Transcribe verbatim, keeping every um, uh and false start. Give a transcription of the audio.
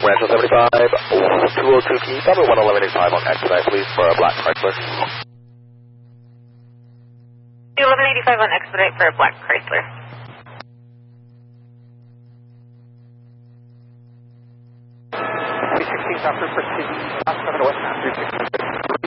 Rancho seventy-five, two oh two key, cover one eleven eighty-five on expedite, please, for a black Chrysler. eleven eighty-five on expedite for a black Chrysler. three sixteen, Doctor, proceed, seven West, three sixteen.